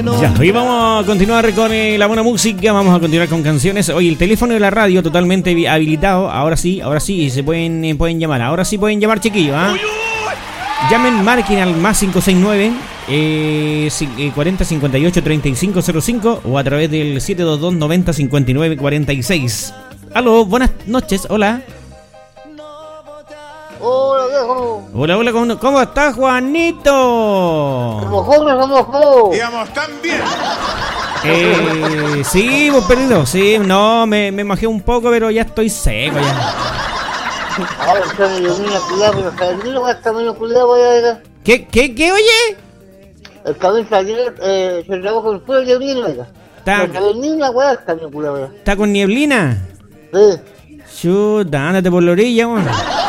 Ya, hoy vamos a continuar con la buena música, vamos a continuar con canciones. Hoy el teléfono de la radio totalmente habilitado. Ahora sí, se pueden llamar. Ahora sí pueden llamar, chiquillos, ¿ah? Llamen, marquen al más 569 40 58 35 05 o a través del 722 90 59 46. Aló, buenas noches, hola. Hola, viejo. Hola, ¿cómo estás, Juanito? Como joven. Digamos, tan bien. Sí, vos perdido, sí, no, me mojé un poco, pero ya estoy seco ya. Ahora está medio niña cuidado, pero el niño está medio cuidado, oiga. ¿Qué, oye? El cabello ayer se trabajó con el fuego de niño, oiga. El niño, weá, está medio cuidado, oiga. ¿Está con nieblina? Sí. Chuta, ándate por la orilla, weón.